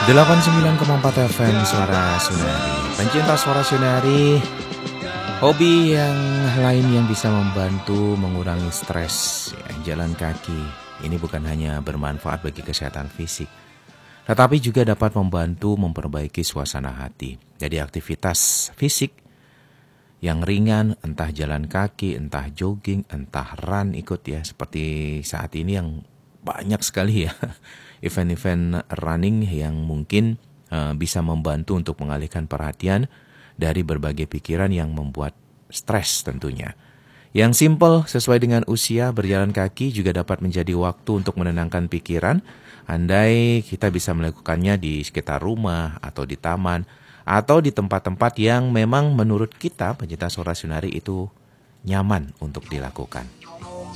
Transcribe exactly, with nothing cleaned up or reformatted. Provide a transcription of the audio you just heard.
delapan puluh sembilan koma empat F M Suara Sunari. Pencinta Suara Sunari, hobi yang lain yang bisa membantu mengurangi stres, ya, jalan kaki. Ini bukan hanya bermanfaat bagi kesehatan fisik, tetapi juga dapat membantu memperbaiki suasana hati. Jadi aktivitas fisik yang ringan, entah jalan kaki, entah jogging, entah run ikut ya. Seperti saat ini yang banyak sekali ya event-event running yang mungkin uh, bisa membantu untuk mengalihkan perhatian dari berbagai pikiran yang membuat stres tentunya. Yang simple sesuai dengan usia, berjalan kaki juga dapat menjadi waktu untuk menenangkan pikiran. Andai kita bisa melakukannya di sekitar rumah atau di taman atau di tempat-tempat yang memang menurut kita pencinta Suara Sunari itu nyaman untuk dilakukan.